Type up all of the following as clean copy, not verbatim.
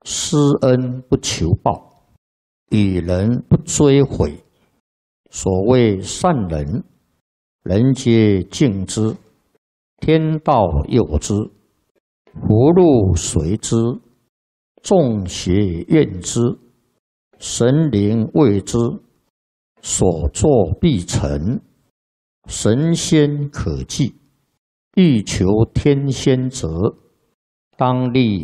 施恩不求报，与人不追悔。所谓善人，人皆敬之，天道佑之，福禄随之，众邪怨之，神灵畏之，所作必成，神仙可祭。欲求天仙者，当立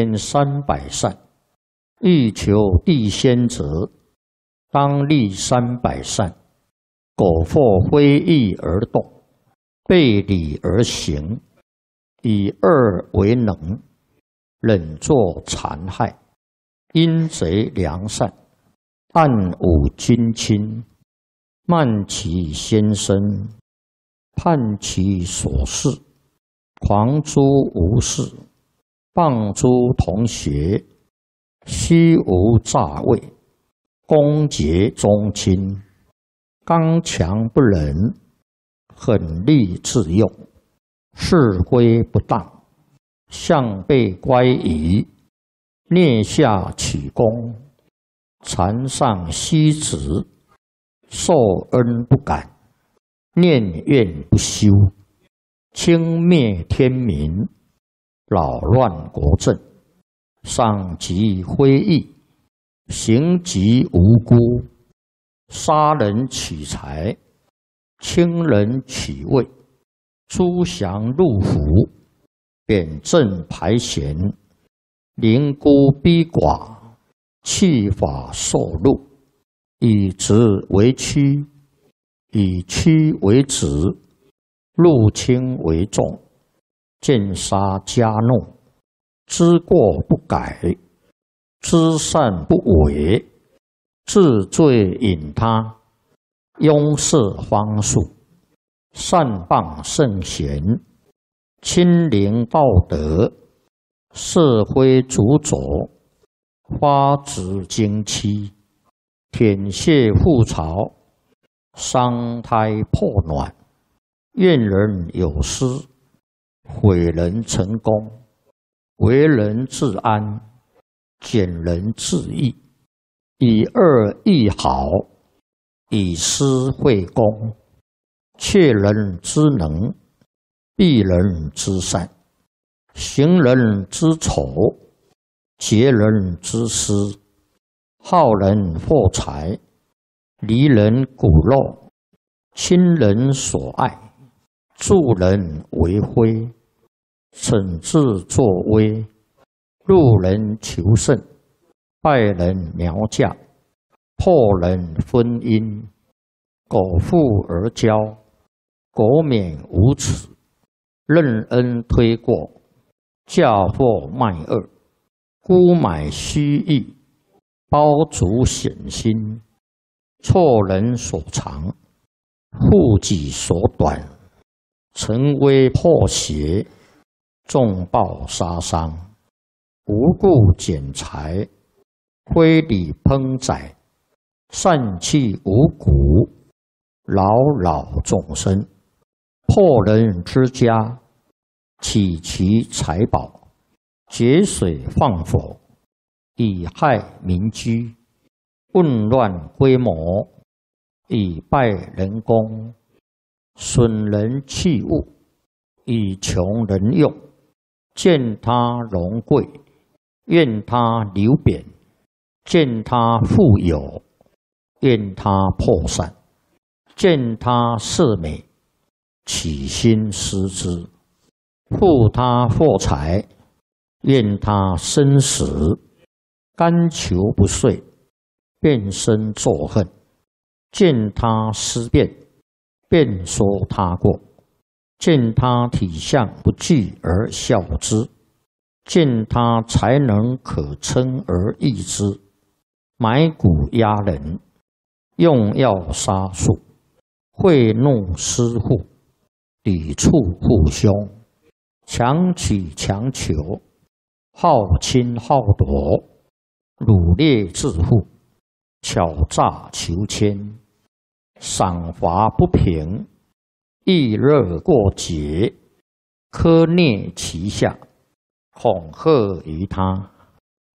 1300善；欲求地仙者，当立300善。苟或非义而动，背礼而行，以恶为能，忍作残害，阴贼良善，暗侮君亲，慢其先生，叛其所事，狂诸无事，谤诸同学，虚无诈伪，攻讦宗亲，刚强不仁，狠戾自用，是非不当，向背乖疑，蹑下取功，禅上虚职，受恩不感，念怨不休，轻蔑天民，扰乱国政，伤及非义，行及无辜，杀人取财，轻人取位，诛降入府，贬正排贤，凌孤逼寡，弃法受禄，以直为曲，以曲为直，入轻为重，见杀加怒，知过不改，知善不为，治罪引他，庸事方术，善谤圣贤，亲临道德，是非主佐，发指经期，舔血覆巢，伤胎破卵，怨人有失，毁人成功，为人自安，减人自益，以恶易好，以私会公，窃人之能，避人之善，行人之丑，劫人之私，好人获财，离人骨肉，亲人所爱，助人为非，惩治作威，入人求胜，败人苗嫁，破人婚姻，苟富而骄，苟免无耻，任恩推过，嫁祸卖恶，沽买虚益，包足险心，错人所长，护己所短，成威破邪，重暴杀伤，无故减财，非礼烹宰，散弃五谷，扰扰众生，破人之家，起其财宝，节水放火，以害民居，混乱规模，以败人功，损人器物，以穷人用，见他荣贵，怨他流贬，见他富有，怨他破散，见他色美，起心失之，负他获财，怨他生死，甘求不遂，变身作恨，见他思变，便说他过，见他体相不具而笑之，见他才能可称而异之，买骨压人，用药杀术，贿赂私户，抵触父兄，强取强求，好侵好夺，掳掠致富，巧诈求签，赏罚不平，易热过节，苛虐其下，恐吓于他，